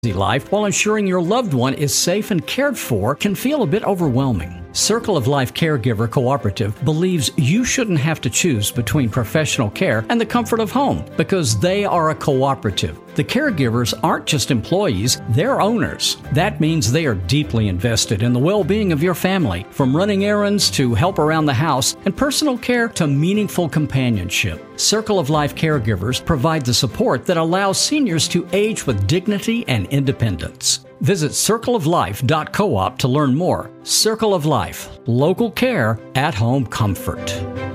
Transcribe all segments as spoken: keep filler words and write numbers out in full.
life while ensuring your loved one is safe and cared for can feel a bit overwhelming. Circle of Life Caregiver Cooperative believes you shouldn't have to choose between professional care and the comfort of home because they are a cooperative. The caregivers aren't just employees, they're owners. That means they are deeply invested in the well-being of your family, from running errands to help around the house and personal care to meaningful companionship. Circle of Life Caregivers provide the support that allows seniors to age with dignity and independence. Visit circle of life dot coop to learn more. Circle of Life, local care, at-home comfort.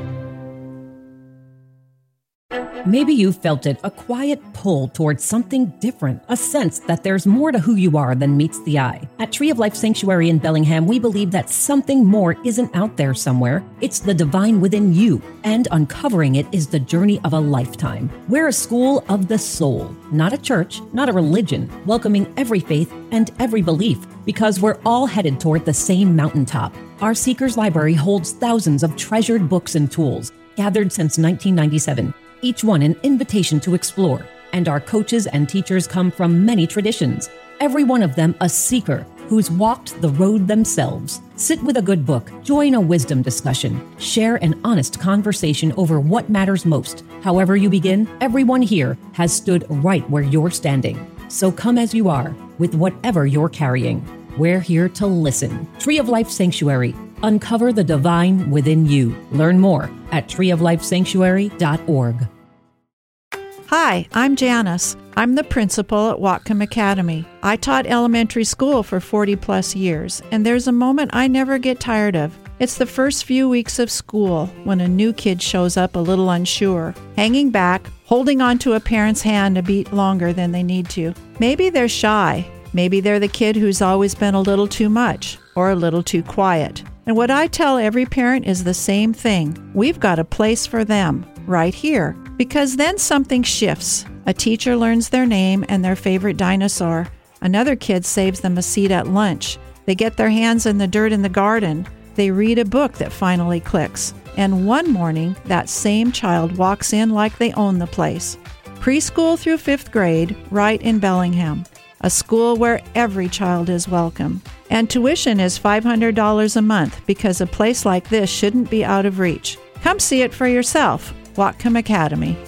Maybe you felt it, a quiet pull towards something different, a sense that there's more to who you are than meets the eye. At Tree of Life Sanctuary in Bellingham, we believe that something more isn't out there somewhere. It's the divine within you, and uncovering it is the journey of a lifetime. We're a school of the soul, not a church, not a religion, welcoming every faith and every belief, because we're all headed toward the same mountaintop. Our Seekers Library holds thousands of treasured books and tools, gathered since nineteen ninety-seven. Each one an invitation to explore, and our coaches and teachers come from many traditions, every one of them a seeker who's walked the road themselves. Sit with a good book, join a wisdom discussion, share an honest conversation over what matters most. However you begin, everyone here has stood right where you're standing. So come as you are, with whatever you're carrying. We're here to listen. Tree of Life Sanctuary. Uncover the divine within you. Learn more at tree of life sanctuary dot org. Hi, I'm Janice. I'm the principal at Whatcom Academy. I taught elementary school for forty plus years, and there's a moment I never get tired of. It's the first few weeks of school when a new kid shows up a little unsure, hanging back, holding onto a parent's hand a beat longer than they need to. Maybe they're shy. Maybe they're the kid who's always been a little too much or a little too quiet. And what I tell every parent is the same thing. We've got a place for them right here, because then something shifts. A teacher learns their name and their favorite dinosaur. Another kid saves them a seat at lunch. They get their hands in the dirt in the garden. They read a book that finally clicks. And one morning, that same child walks in like they own the place. Preschool through fifth grade, right in Bellingham. A school where every child is welcome. And tuition is five hundred dollars a month because a place like this shouldn't be out of reach. Come see it for yourself. Whatcom Academy.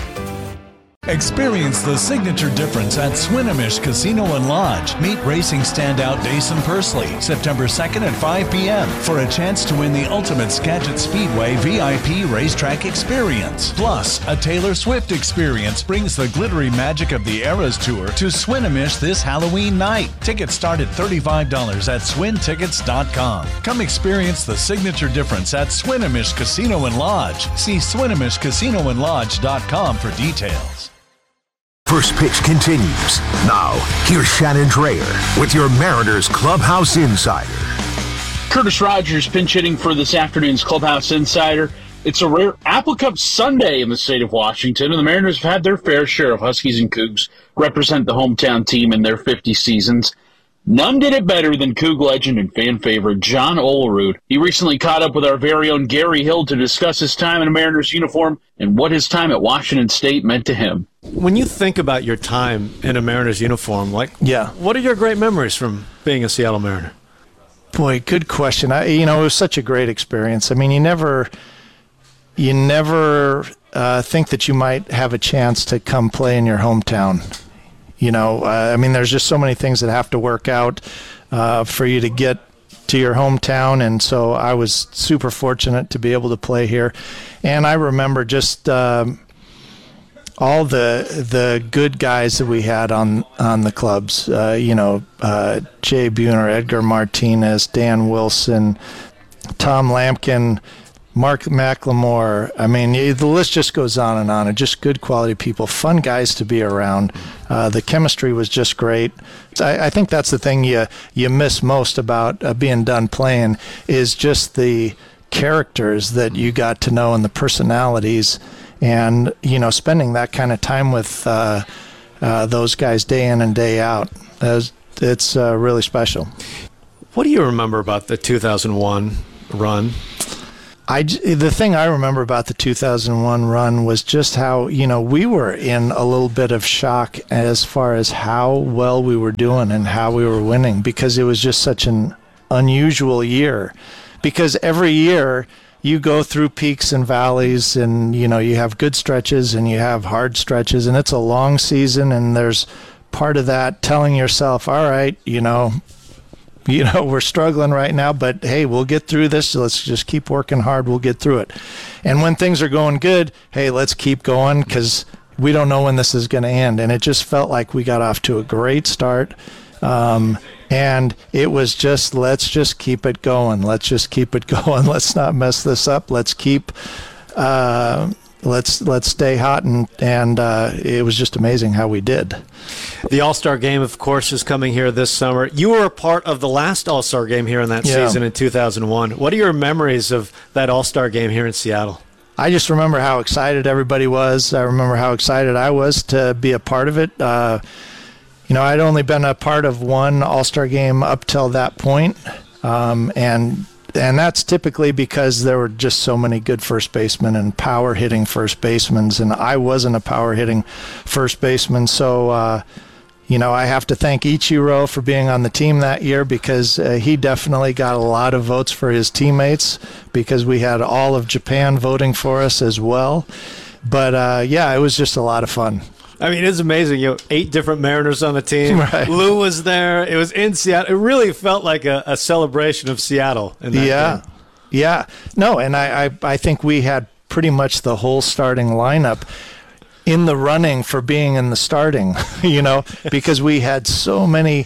Experience the signature difference at Swinomish Casino and Lodge. Meet racing standout Dason Pursley September second at five p.m. for a chance to win the ultimate Skagit Speedway V I P racetrack experience. Plus, a Taylor Swift experience brings the glittery magic of the Eras Tour to Swinomish this Halloween night. Tickets start at thirty-five dollars at swin tickets dot com. Come experience the signature difference at Swinomish Casino and Lodge. See swinomish casino and lodge dot com for details. First Pitch continues. Now, here's Shannon Drayer with your Mariners Clubhouse Insider. Curtis Rogers pinch hitting for this afternoon's Clubhouse Insider. It's a rare Apple Cup Sunday in the state of Washington, and the Mariners have had their fair share of Huskies and Cougs represent the hometown team in their fifty seasons. None did it better than Coug legend and fan favorite John Olerud. He recently caught up with our very own Gary Hill to discuss his time in a Mariners uniform and what his time at Washington State meant to him. When you think about your time in a Mariners uniform, like, yeah, what are your great memories from being a Seattle Mariner? Boy, good question. I, you know, it was such a great experience. I mean, you never, you never uh, think that you might have a chance to come play in your hometown. You know, uh, I mean, there's just so many things that have to work out uh, for you to get to your hometown, and so I was super fortunate to be able to play here. And I remember just um, all the the good guys that we had on on the clubs. Uh, you know, uh, Jay Buhner, Edgar Martinez, Dan Wilson, Tom Lampkin, Mark McLemore. I mean, the list just goes on and on. And just good quality people, fun guys to be around. Uh, the chemistry was just great. I, I think that's the thing you you miss most about uh, being done playing is just the characters that you got to know and the personalities, and you know, spending that kind of time with uh, uh, those guys day in and day out. Uh, it's uh, really special. What do you remember about the two thousand one run? I, the thing I remember about the two thousand one run was just how, you know, we were in a little bit of shock as far as how well we were doing and how we were winning, because it was just such an unusual year. Because every year you go through peaks and valleys, and, you know, you have good stretches and you have hard stretches, and it's a long season, and there's part of that telling yourself, all right, you know, You know, we're struggling right now, but hey, we'll get through this. So let's just keep working hard. We'll get through it. And when things are going good, hey, let's keep going, because we don't know when this is going to end. And it just felt like we got off to a great start. Um, and it was just, let's just keep it going. Let's just keep it going. Let's not mess this up. Let's keep, uh, let's let's stay hot. And, and uh, it was just amazing how we did. The All-Star Game, of course, is coming here this summer. You were a part of the last All-Star Game here in that yeah. season in two thousand one. What are your memories of that All-Star Game here in Seattle? I just remember how excited everybody was. I remember how excited I was to be a part of it. Uh, you know, I'd only been a part of one All-Star Game up till that point, um, and and that's typically because there were just so many good first basemen and power-hitting first basemen, and I wasn't a power-hitting first baseman, so uh, you know, I have to thank Ichiro for being on the team that year, because uh, he definitely got a lot of votes for his teammates, because we had all of Japan voting for us as well. But uh, yeah, it was just a lot of fun. I mean, it's amazing. You know, eight different Mariners on the team. Right. Lou was there. It was in Seattle. It really felt like a, a celebration of Seattle in that yeah. game. Yeah. No, and I, I, I think we had pretty much the whole starting lineup in the running for being in the starting, you know, because we had so many,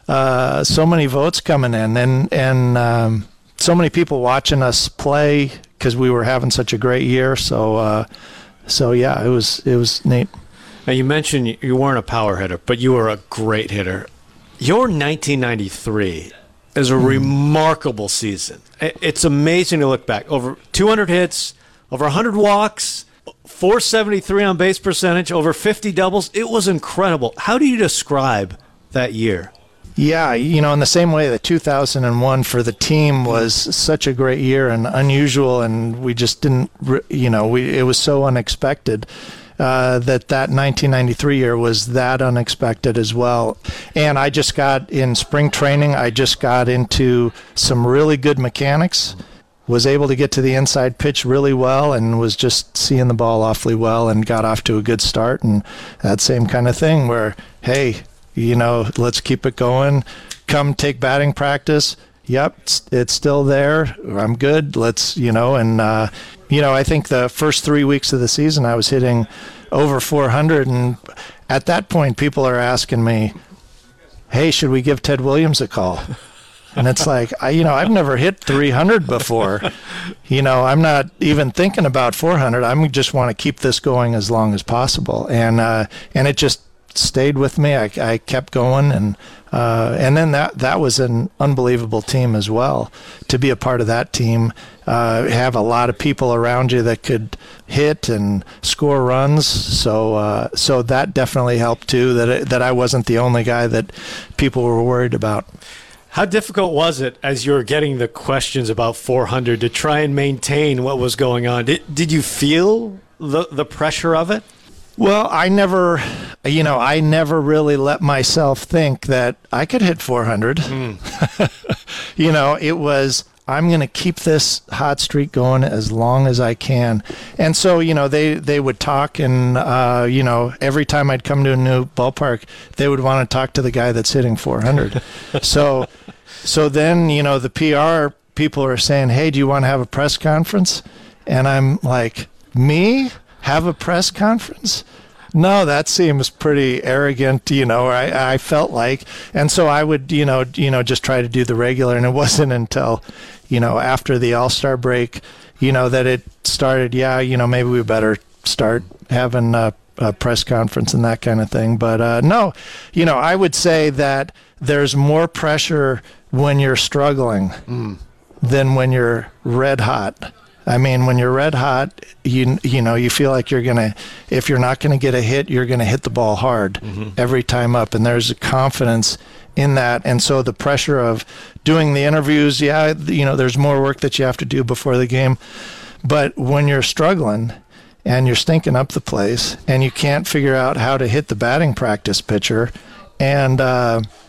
uh, so many votes coming in, and and um, so many people watching us play, because we were having such a great year. So, uh, so yeah, it was it was neat. Now, you mentioned you weren't a power hitter, but you were a great hitter. Your nineteen ninety-three is a mm. remarkable season. It's amazing to look back. Over two hundred hits, over one hundred walks, four seventy-three on base percentage, over fifty doubles. It was incredible. How do you describe that year? Yeah, you know, in the same way that two thousand one for the team was such a great year and unusual, and we just didn't, you know, we it was so unexpected. Uh, that that nineteen ninety-three year was that unexpected as well. And I just got in spring training, I just got into some really good mechanics, was able to get to the inside pitch really well, and was just seeing the ball awfully well, and got off to a good start. And that same kind of thing where, hey, you know, let's keep it going. Come take batting practice. Yep, it's, it's still there. I'm good. Let's, you know, and, uh, you know, I think the first three weeks of the season I was hitting over four hundred. And at that point, people are asking me, hey, should we give Ted Williams a call? And it's like, I, you know, I've never hit three hundred before. You know, I'm not even thinking about four hundred. I just want to keep this going as long as possible. And, uh, and it just stayed with me. I, I kept going, and uh, and then that that was an unbelievable team as well. To be a part of that team, uh, have a lot of people around you that could hit and score runs. So uh, so that definitely helped too. That it, that I wasn't the only guy that people were worried about. How difficult was it, as you were getting the questions about four hundred, to try and maintain what was going on? Did did you feel the the pressure of it? Well, I never, you know, I never really let myself think that I could hit four hundred. Mm. You know, it was, I'm going to keep this hot streak going as long as I can. And so, you know, they, they would talk, and, uh, you know, every time I'd come to a new ballpark, they would want to talk to the guy that's hitting four hundred. so, so then, you know, the P R people are saying, hey, do you want to have a press conference? And I'm like, me? Have a press conference? No, that seems pretty arrogant, you know, I, I felt like. And so I would, you know, you know, just try to do the regular. And it wasn't until, you know, after the All-Star break, you know, that it started, yeah, you know, maybe we better start having a, a press conference and that kind of thing. But uh, no, you know, I would say that there's more pressure when you're struggling mm. than when you're red hot. I mean, when you're red hot, you you know, you feel like you're going to, if you're not going to get a hit, you're going to hit the ball hard mm-hmm. every time up. And there's a confidence in that. And so the pressure of doing the interviews, yeah, you know, there's more work that you have to do before the game. But when you're struggling and you're stinking up the place and you can't figure out how to hit the batting practice pitcher, and uh,